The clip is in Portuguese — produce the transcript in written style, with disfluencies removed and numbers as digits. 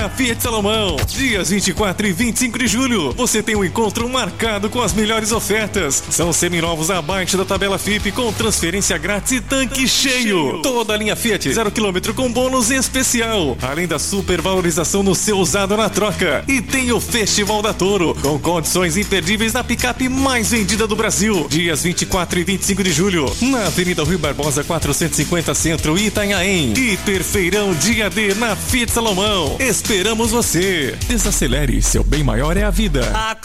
na Fiat Salomão. Dias 24 e 25 de julho, você tem um encontro marcado com as melhores ofertas. São seminovos abaixo da tabela FIP com transferência grátis e tanque cheio. Toda a linha Fiat 0 km com bônus especial. Além da supervalorização no seu usado na troca. E tem o Festival da Toro, com condições imperdíveis na picape mais vendida do Brasil. Dias 24 e 25 de julho, na Avenida Rui Barbosa 450 Centro, Itanhaém. Hiperfeirão Dia D na Fiat Salomão. Esperamos você. Desacelere, seu bem maior é a vida.